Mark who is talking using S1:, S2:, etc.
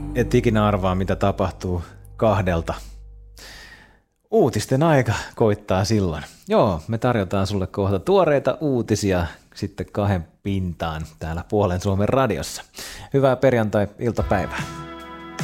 S1: Et ikinä arvaa, mitä tapahtuu kahdelta. Uutisten aika koittaa silloin. Joo, me tarjotaan sulle kohta tuoreita uutisia sitten 2 pintaan täällä Puolen Suomen radiossa. Hyvää perjantai-iltapäivää.